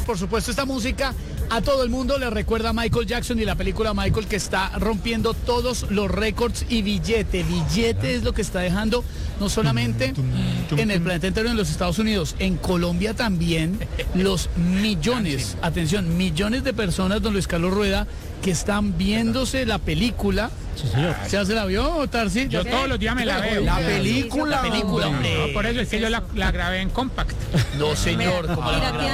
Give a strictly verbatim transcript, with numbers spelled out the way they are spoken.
por supuesto, esta música a todo el mundo le recuerda a Michael Jackson y la película Michael, que está rompiendo todos los récords y billete. Billete es lo que está dejando no solamente en el planeta entero, en los Estados Unidos, en Colombia también, los millones, atención, millones de personas, don Luis Carlos Rueda, que están viéndose la película. Sí, señor. ¿Ya se la vio, Tarsi? Yo todos los días me la veo. La película. La película, hombre. No, por eso es que yo la, la grabé en compact. No, señor. ¿Cómo la Mira,